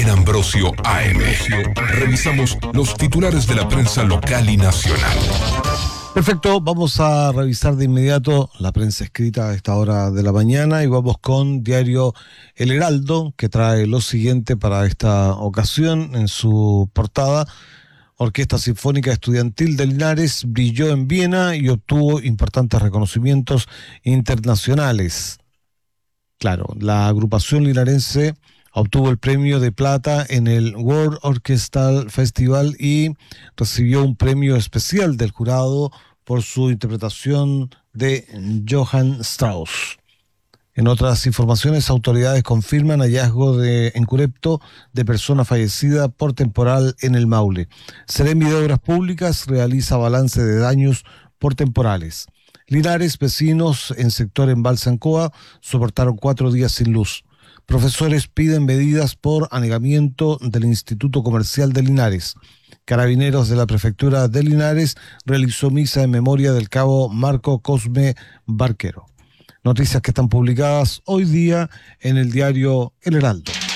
en Ambrosio AM. Revisamos los titulares de la prensa local y nacional. Perfecto, vamos a revisar de inmediato la prensa escrita a esta hora de la mañana y vamos con diario El Heraldo, que trae lo siguiente para esta ocasión en su portada. Orquesta Sinfónica Estudiantil de Linares brilló en Viena y obtuvo importantes reconocimientos internacionales. Claro, la agrupación linarense obtuvo el premio de plata en el World Orchestral Festival y recibió un premio especial del jurado por su interpretación de Johann Strauss. En otras informaciones, autoridades confirman hallazgo en Curepto de persona fallecida por temporal en el Maule. Seremi de Obras Públicas realiza balance de daños por temporales. Linares, vecinos en sector Embalse Ancoa soportaron 4 días sin luz. Profesores piden medidas por anegamiento del Instituto Comercial de Linares. Carabineros de la Prefectura de Linares realizó misa en memoria del cabo Marco Cosme Barquero. Noticias que están publicadas hoy día en el diario El Heraldo.